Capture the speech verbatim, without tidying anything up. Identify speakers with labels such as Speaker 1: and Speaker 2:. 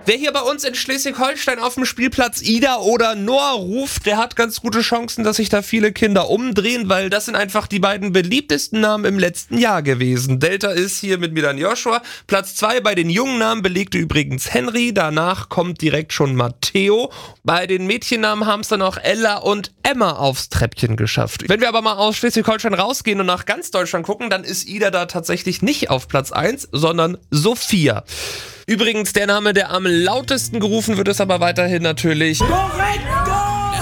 Speaker 1: Wer hier bei uns in Schleswig-Holstein auf dem Spielplatz Ida oder Noah ruft, der hat ganz gute Chancen, dass sich da viele Kinder umdrehen, weil das sind einfach die beiden beliebtesten Namen im letzten Jahr gewesen. Delta ist hier mit mir dann Joshua. Platz zwei bei den jungen Namen belegte übrigens Henry. Danach kommt direkt schon Matteo. Bei den Mädchennamen haben es dann auch Ella und Emma aufs Treppchen geschafft. Wenn wir aber mal aus Schleswig-Holstein rausgehen und nach ganz Deutschland gucken, dann ist Ida da tatsächlich nicht auf Platz eins, sondern Sophia. Übrigens der Name, der am lautesten gerufen wird, ist aber weiterhin natürlich...
Speaker 2: Korrekt!